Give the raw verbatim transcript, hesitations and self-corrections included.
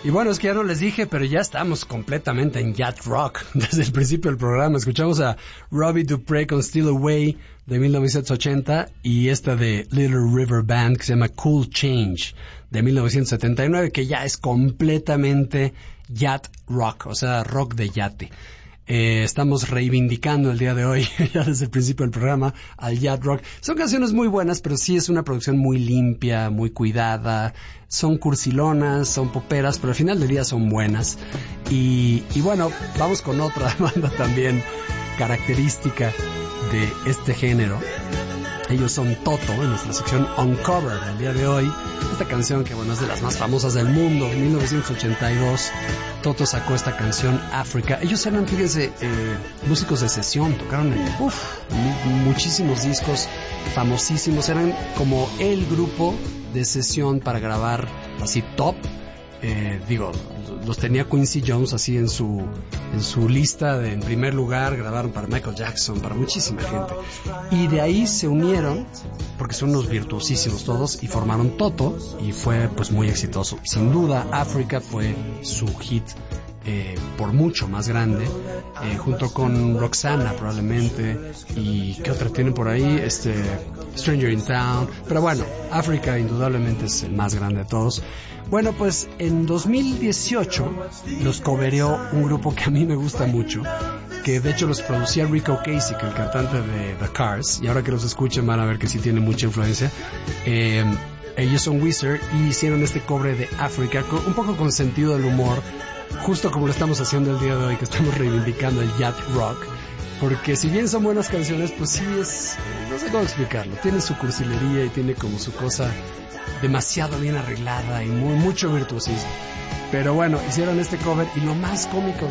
Y bueno, es que ya no les dije, pero ya estamos completamente en yacht rock desde el principio del programa. Escuchamos a Robbie Dupree con Steal Away de mil novecientos ochenta y esta de Little River Band que se llama Cool Change de mil novecientos setenta y nueve, que ya es completamente yacht rock, o sea, rock de yate. Eh, estamos reivindicando el día de hoy, ya desde el principio del programa, al yacht rock. Son canciones muy buenas, pero sí es una producción muy limpia, muy cuidada. Son cursilonas, son poperas, pero al final del día son buenas. Y, y bueno, vamos con otra banda también característica de este género. Ellos son Toto, en nuestra sección Uncovered del día de hoy. Esta canción que, bueno, es de las más famosas del mundo. En mil novecientos ochenta y dos, Toto sacó esta canción, Africa. Ellos eran, fíjense, eh, músicos de sesión. Tocaron en uf, muchísimos discos famosísimos. Eran como el grupo de sesión para grabar así top. Eh, digo, los tenía Quincy Jones así en su en su lista de, en primer lugar. Grabaron para Michael Jackson, para muchísima gente, y de ahí se unieron porque son unos virtuosísimos todos y formaron Toto y fue pues muy exitoso. Sin duda Africa fue su hit eh, por mucho más grande, eh, junto con Roxana probablemente, y ¿qué otra tienen por ahí? Este Stranger in Town. Pero bueno, Africa indudablemente es el más grande de todos. Bueno, pues en dos mil dieciocho los covereó un grupo que a mí me gusta mucho, que de hecho los producía Rico Casey, que el cantante de The Cars, y ahora que los escuchen van a ver que sí tiene mucha influencia. Eh, ellos son Weezer y hicieron este cover de Africa, con, un poco con sentido del humor, justo como lo estamos haciendo el día de hoy, que estamos reivindicando el yacht rock. Porque si bien son buenas canciones, pues sí es, no sé cómo explicarlo, tiene su cursilería y tiene como su cosa demasiado bien arreglada y muy, mucho virtuosismo. Pero bueno, hicieron este cover y lo más cómico